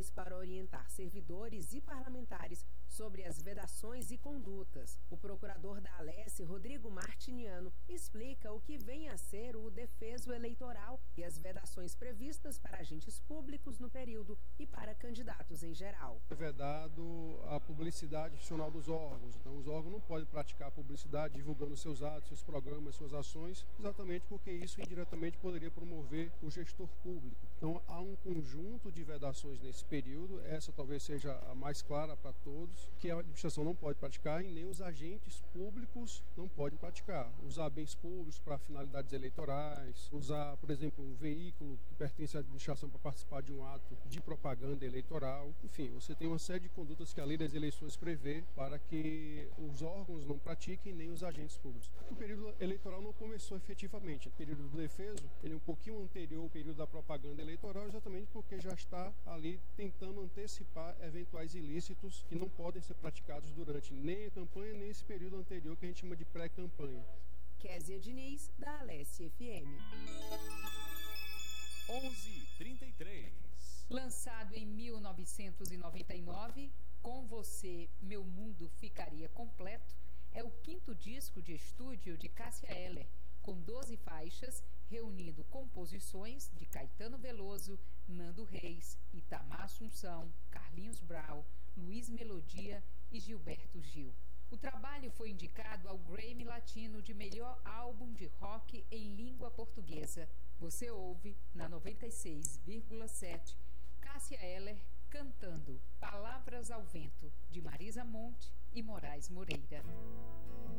ações para orientar servidores e parlamentares sobre as vedações e condutas. O procurador da Alesse, Rodrigo Martiniano, explica o que vem a ser o defeso eleitoral e as vedações previstas para agentes públicos no período e para candidatos em geral. É vedado a publicidade institucional dos órgãos. Então, os órgãos não podem praticar publicidade divulgando seus atos, seus programas, suas ações, exatamente porque isso indiretamente poderia promover o gestor público. Então, há um conjunto de vedações nesse período, essa talvez seja a mais clara para todos, que a administração não pode praticar e nem os agentes públicos não podem praticar. Usar bens públicos para finalidades eleitorais, usar, por exemplo, um veículo que pertence à administração para participar de um ato de propaganda eleitoral. Enfim, você tem uma série de condutas que a lei das eleições prevê para que os órgãos não pratiquem nem os agentes públicos. O período eleitoral não começou efetivamente. O período do defeso, ele é um pouquinho anterior ao período da propaganda eleitoral, exatamente porque já está ali tentando antecipar eventuais ilícitos que não podem ser praticados durante nem a campanha, nem esse período anterior que a gente chama de pré-campanha. Kézia Diniz, da Alesse FM. 11h33. Lançado em 1999, Com Você Meu Mundo Ficaria Completo, é o quinto disco de estúdio de Cássia Eller, com 12 faixas, reunindo composições de Caetano Veloso, Nando Reis, Itamar Assunção, Carlinhos Brau, Luiz Melodia e Gilberto Gil. O trabalho foi indicado ao Grammy Latino de melhor álbum de rock em língua portuguesa. Você ouve, na 96,7, Cássia Eller cantando Palavras ao Vento, de Marisa Monte e Moraes Moreira.